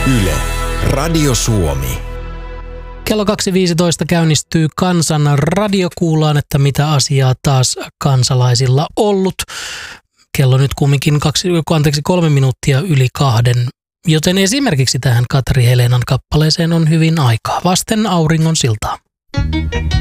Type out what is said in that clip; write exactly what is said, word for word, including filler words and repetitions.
Yle, Radio Suomi. Kello kaksi viisitoista käynnistyy Kansan radio. Kuullaan, että mitä asiaa taas kansalaisilla ollut. Kello nyt kumminkin kaksi, anteeksi, kolme minuuttia yli kahden. Joten esimerkiksi tähän Katri Helenan kappaleeseen on hyvin aikaa. Vasten auringon siltaa.